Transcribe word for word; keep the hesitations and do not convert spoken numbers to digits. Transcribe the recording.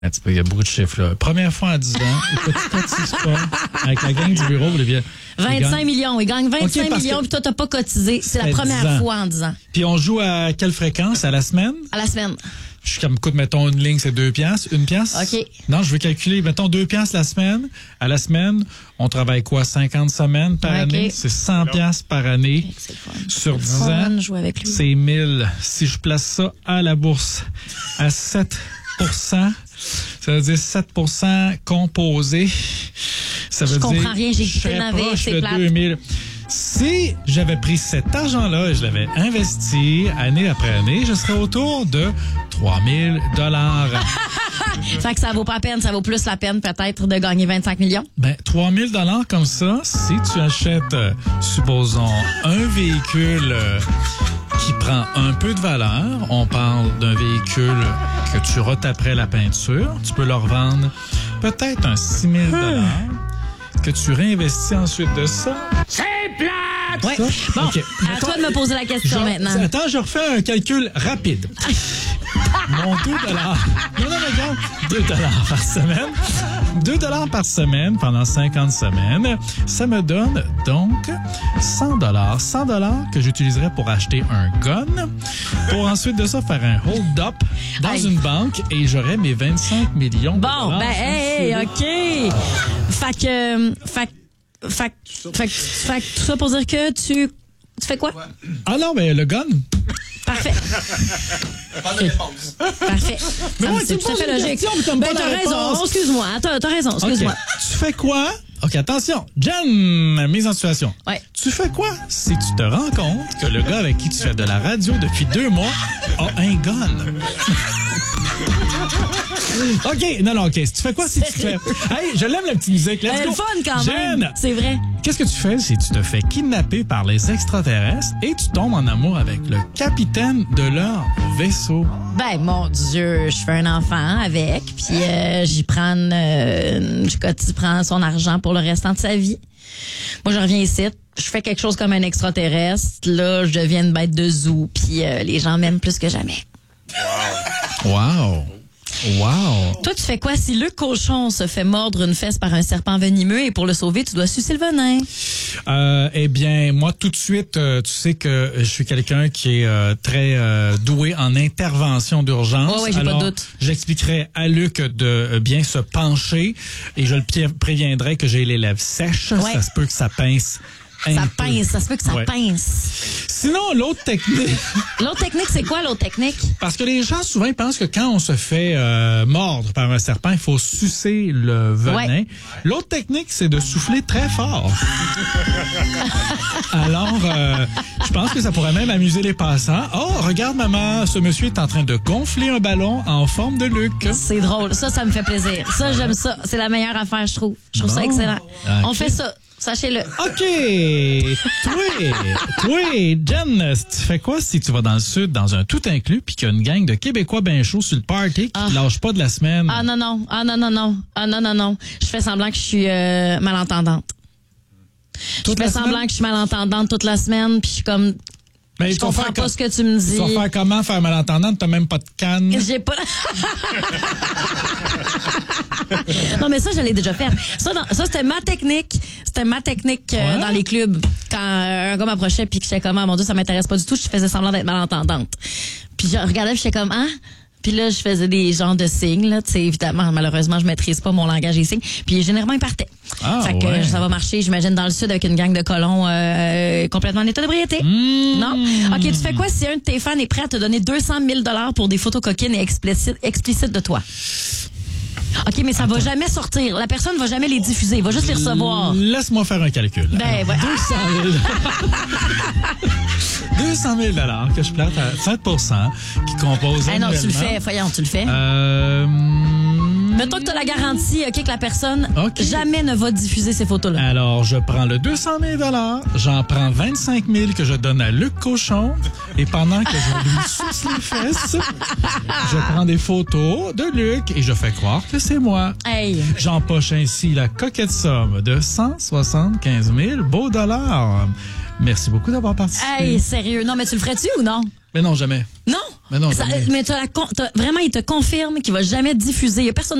Un petit peu, il y a beaucoup de chiffres, là. Première fois en dix ans, écoute, tu cotises pas avec la gang du bureau. Bien, vingt-cinq millions. Ils gagnent vingt-cinq okay, millions, puis toi, t'as pas cotisé. C'est la première fois en dix ans. Puis on joue à quelle fréquence? À la semaine? À la semaine. Je suis comme, écoute, mettons, une ligne, c'est deux piastres, une piastre. OK. Non, je veux calculer, mettons, deux piastres la semaine. À la semaine, on travaille quoi? cinquante semaines par okay. année? C'est cent piastres par année. C'est fun. Sur dix ans, c'est mille. Si je place ça à la bourse à sept pour cent, ça veut dire sept pour cent composé. Ça veut je dire comprends rien, j'ai je serais navé, proche c'est de plate. deux mille. Si j'avais pris cet argent-là et je l'avais investi année après année, je serais autour de trois mille dollars. Fait que ça vaut pas la peine, ça vaut plus la peine peut-être de gagner vingt-cinq millions? Ben, trois mille dollars comme ça, si tu achètes, euh, supposons, un véhicule euh, qui prend un peu de valeur, on parle d'un véhicule que tu retaperais la peinture, tu peux le revendre peut-être un six mille dollars. Que tu réinvestis ensuite de ça. C'est plate! Ouais. Bon, okay. à Attends, toi de me poser la question je, maintenant. Attends, je refais un calcul rapide. Mon deux dollars. Non, non, regarde. deux dollars par semaine. deux dollars par semaine pendant cinquante semaines. Ça me donne donc cent dollars. cent dollars que j'utiliserais pour acheter un gun. Pour ensuite de ça faire un hold-up dans Aïe. une banque et j'aurais mes vingt-cinq millions de bon, dollars. Bon, ben, hey, OK. Fait que, fait, fait, fait, fait que tout ça pour dire que tu, tu fais quoi? Ah non, mais le gun. Parfait. Pas de réponse. Parfait. Mais moi, c'est tout à fait logique. Ben, t'as raison. Excuse-moi. T'as, t'as raison. Excuse-moi. Okay. Tu fais quoi? OK, attention. Jen, mise en situation. Ouais. Tu fais quoi si tu te rends compte que le gars avec qui tu fais de la radio depuis deux mois a un gun? OK, non, non, OK. Tu fais quoi si tu te fais... Hey, je l'aime la petite musique. Let's Elle go. est fun quand Jen, même. C'est vrai. Qu'est-ce que tu fais si tu te fais kidnapper par les extraterrestres et tu tombes en amour avec le capitaine de leur vaisseau? Ben, mon Dieu, je fais un enfant avec, puis euh, j'y prends, euh, je cotise, prends son argent pour le restant de sa vie. Moi, je reviens ici, je fais quelque chose comme un extraterrestre. Là, je deviens une bête de zoo, puis euh, les gens m'aiment plus que jamais. Wow! Wow! Wow! Toi, tu fais quoi si le cochon se fait mordre une fesse par un serpent venimeux et pour le sauver, tu dois sucer le venin? Euh, eh bien, moi, tout de suite, euh, tu sais que je suis quelqu'un qui est euh, très euh, doué en intervention d'urgence. Oui, oui, j'ai Alors, pas de doute. J'expliquerai à Luc de euh, bien se pencher et je le préviendrai que j'ai les lèvres sèches. Ouais. Ça se peut que ça pince. Ça pince, ça se peut que ça ouais. pince. Sinon, l'autre technique... L'autre technique, c'est quoi l'autre technique? Parce que les gens, souvent, ils pensent que quand on se fait euh, mordre par un serpent, il faut sucer le venin. Ouais. L'autre technique, c'est de souffler très fort. Alors, euh, je pense que ça pourrait même amuser les passants. Oh, regarde, maman, ce monsieur est en train de gonfler un ballon en forme de Luc. C'est drôle. Ça, ça me fait plaisir. Ça, j'aime ça. C'est la meilleure affaire, je trouve. Je trouve bon. ça excellent. Okay. On fait ça. Sachez-le. OK. Toi, toi, Jen, tu fais quoi si tu vas dans le sud, dans un tout inclus, puis qu'il y a une gang de Québécois bien chauds sur le party qui ah. te lâche pas de la semaine? Ah non, non. Ah non, non, non. Ah non, non, non. Je fais semblant que je suis euh, malentendante. Toute je fais semaine? semblant que je suis malentendante toute la semaine, puis je suis comme... Mais je comprends pas comme, ce que tu me dis. Tu vas faire comment, faire malentendante? T'as même pas de canne. J'ai pas... Non, mais ça, je l'ai déjà fait. Ça, dans, ça c'était ma technique. C'était ma technique euh, ouais. dans les clubs. Quand euh, un gars m'approchait puis que j'étais comme, ah, mon Dieu, ça m'intéresse pas du tout, je faisais semblant d'être malentendante. Puis je regardais puis j'étais comme, ah... Puis là, je faisais des genres de signes, là. Tu sais, évidemment, malheureusement, je maîtrise pas mon langage des signes. Puis généralement, ils partaient. Ah, fait que ouais. ça va marcher, j'imagine, dans le sud avec une gang de colons euh, complètement en état d'ébriété. Mmh. Non? OK, tu fais quoi si un de tes fans est prêt à te donner deux cent mille dollars pour des photos coquines et explicites, explicites de toi? OK, mais ça Attends. va jamais sortir. La personne va jamais les diffuser. Il va juste les recevoir. Laisse-moi faire un calcul. Ben, ouais. deux cent mille deux cent mille dollars que je plante à sept pour cent qui compose hey, non, tu le fais. Voyons, tu le fais. Euh... Mettons que tu as la garantie okay, que la personne okay. jamais ne va diffuser ces photos-là. Alors, je prends le deux cent mille dollars, j'en prends vingt-cinq mille que je donne à Luc Cochon et pendant que je lui suce les fesses, je prends des photos de Luc et je fais croire que c'est moi. Hey. J'empoche ainsi la coquette somme de cent soixante-quinze mille beaux dollars. Merci beaucoup d'avoir participé. Hey, sérieux. Non, mais tu le ferais-tu ou non? Mais non, jamais. Non? Mais non, Ça- jamais. mais t'as la con- t'as- vraiment, il te confirme qu'il va jamais diffuser. Il y a personne